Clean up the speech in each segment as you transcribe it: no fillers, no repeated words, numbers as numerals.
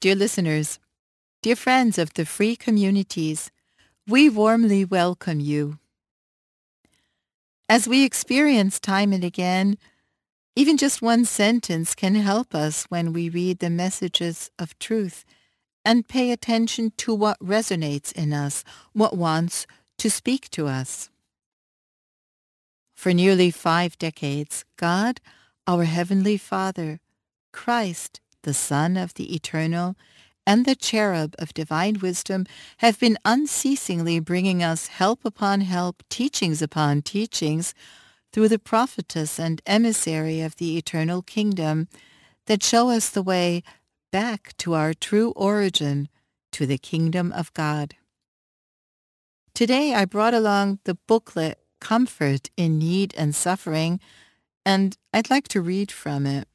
Dear listeners, dear friends of the free communities, we warmly welcome you. As we experience time and again, even just one sentence can help us when we read the messages of truth and pay attention to what resonates in us, what wants to speak to us. For nearly 5 decades, God, our Heavenly Father, Christ, the Son of the Eternal, and the Cherub of Divine Wisdom have been unceasingly bringing us help upon help, teachings upon teachings, through the prophetess and emissary of the eternal kingdom that show us the way back to our true origin, to the kingdom of God. Today I brought along the booklet Comfort in Need and Suffering, and I'd like to read from it.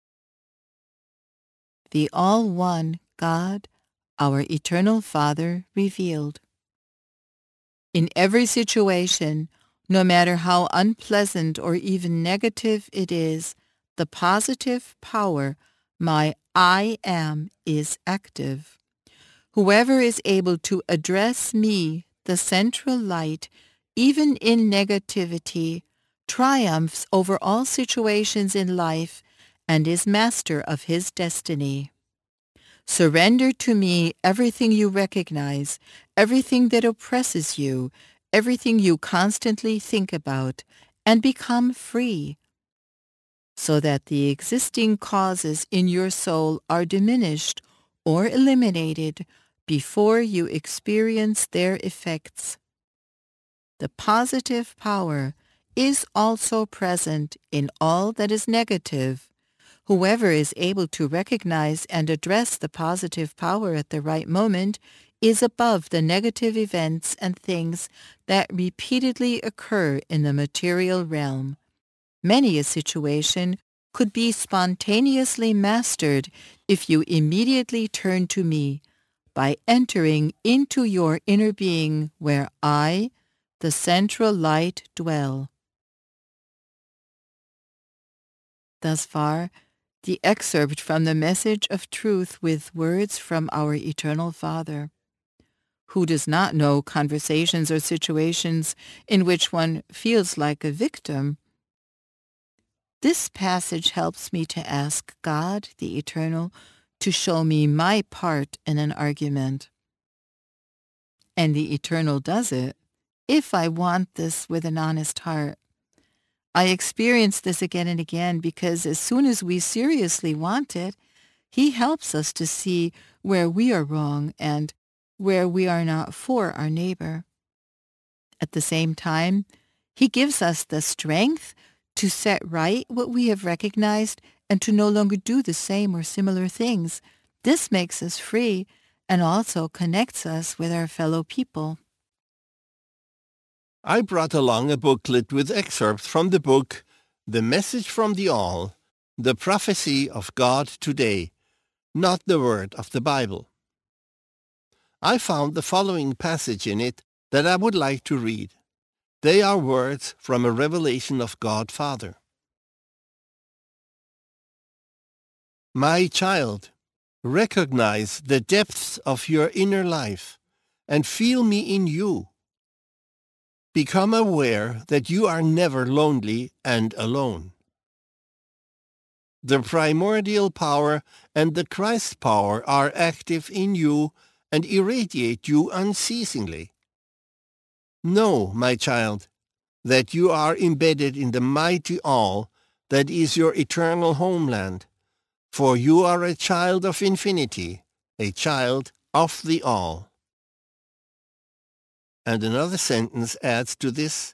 The all-one God, our eternal Father, revealed. In every situation, no matter how unpleasant or even negative it is, the positive power, my I am, is active. Whoever is able to address me, the central light, even in negativity, triumphs over all situations in life and is master of his destiny. Surrender to me everything you recognize, everything that oppresses you, everything you constantly think about, and become free, so that the existing causes in your soul are diminished or eliminated before you experience their effects. The positive power is also present in all that is negative. Whoever is able to recognize and address the positive power at the right moment is above the negative events and things that repeatedly occur in the material realm. Many a situation could be spontaneously mastered if you immediately turn to me by entering into your inner being where I, the central light, dwell. Thus far, the excerpt from the Message of Truth with words from our Eternal Father. Who does not know conversations or situations in which one feels like a victim? This passage helps me to ask God, the Eternal, to show me my part in an argument. And the Eternal does it, if I want this with an honest heart. I experience this again and again because as soon as we seriously want it, He helps us to see where we are wrong and where we are not for our neighbor. At the same time, He gives us the strength to set right what we have recognized and to no longer do the same or similar things. This makes us free and also connects us with our fellow people. I brought along a booklet with excerpts from the book The Message from the All, The Prophecy of God Today, Not the Word of the Bible. I found the following passage in it that I would like to read. They are words from a revelation of God Father. My child, recognize the depths of your inner life and feel me in you. Become aware that you are never lonely and alone. The primordial power and the Christ power are active in you and irradiate you unceasingly. Know, my child, that you are embedded in the mighty all that is your eternal homeland, for you are a child of infinity, a child of the all. And another sentence adds to this.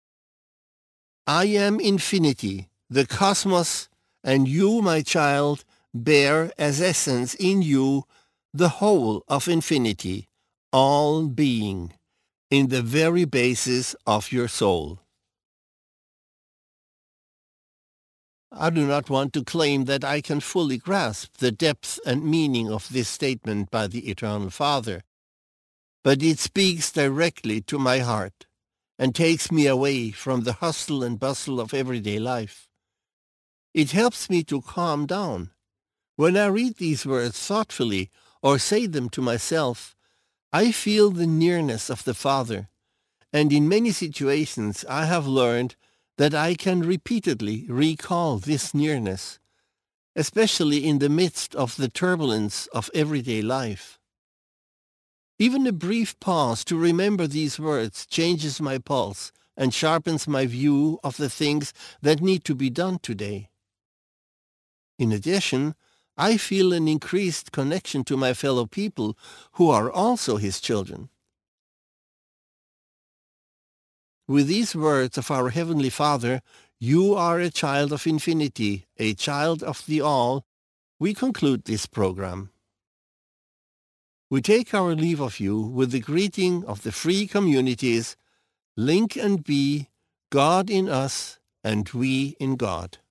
I am infinity, the cosmos, and you, my child, bear as essence in you the whole of infinity, all being, in the very basis of your soul. I do not want to claim that I can fully grasp the depth and meaning of this statement by the Eternal Father, but it speaks directly to my heart and takes me away from the hustle and bustle of everyday life. It helps me to calm down, When I read these words thoughtfully or say them to myself, I feel the nearness of the Father, and in many situations I have learned that I can repeatedly recall this nearness, especially in the midst of the turbulence of everyday life. Even a brief pause to remember these words changes my pulse and sharpens my view of the things that need to be done today. In addition, I feel an increased connection to my fellow people who are also his children. With these words of our Heavenly Father, "You are a child of infinity, a child of the all," we conclude this program. We take our leave of you with the greeting of the free communities, Link and Be, God in us and we in God.